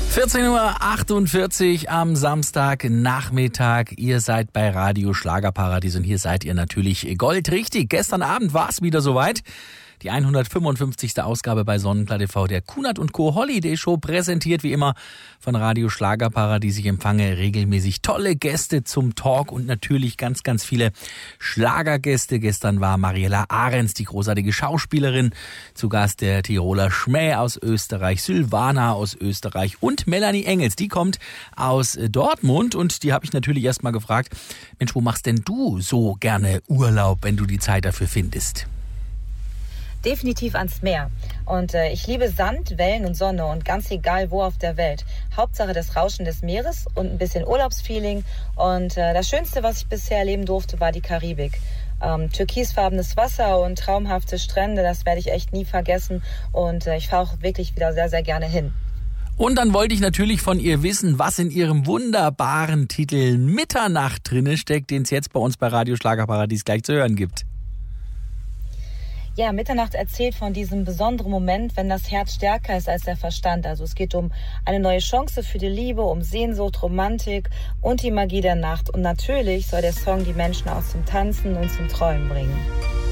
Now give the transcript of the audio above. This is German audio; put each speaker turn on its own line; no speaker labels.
14:48 Uhr am Samstagnachmittag. Ihr seid bei Radio Schlagerparadies und hier seid ihr natürlich goldrichtig. Gestern Abend war es wieder soweit. Die 155. Ausgabe bei Sonnenblatt TV der Kunert & Co. Holiday Show, präsentiert wie immer von Radio Schlagerparadies. Ich empfange regelmäßig tolle Gäste zum Talk und natürlich ganz, ganz viele Schlagergäste. Gestern war Mariella Ahrens, die großartige Schauspielerin, zu Gast der Tiroler Schmäh aus Österreich, Sylvana aus Österreich und Melanie Engels. Die kommt aus Dortmund und die habe ich natürlich erst mal gefragt, Mensch, wo machst denn du so gerne Urlaub, wenn du die Zeit dafür findest?
Definitiv ans Meer. Und ich liebe Sand, Wellen und Sonne und ganz egal wo auf der Welt. Hauptsache das Rauschen des Meeres und ein bisschen Urlaubsfeeling. Und das Schönste, was ich bisher erleben durfte, war die Karibik. Türkisfarbenes Wasser und traumhafte Strände, das werde ich echt nie vergessen. Und ich fahre auch wirklich wieder sehr, sehr gerne hin.
Und dann wollte ich natürlich von ihr wissen, was in ihrem wunderbaren Titel Mitternacht drinne steckt, den es jetzt bei uns bei Radio Schlagerparadies gleich zu hören gibt.
Ja, Mitternacht erzählt von diesem besonderen Moment, wenn das Herz stärker ist als der Verstand. Also es geht um eine neue Chance für die Liebe, um Sehnsucht, Romantik und die Magie der Nacht. Und natürlich soll der Song die Menschen auch zum Tanzen und zum Träumen bringen.